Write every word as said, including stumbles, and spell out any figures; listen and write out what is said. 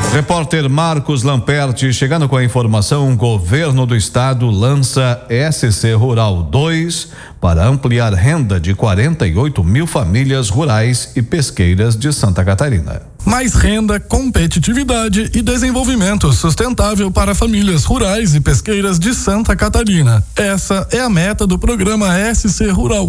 Repórter Marcos Lamperti chegando com a informação: o governo do estado lança S C Rural dois para ampliar renda de quarenta e oito mil famílias rurais e pesqueiras de Santa Catarina. Mais renda, competitividade e desenvolvimento sustentável para famílias rurais e pesqueiras de Santa Catarina. Essa é a meta do programa S C Rural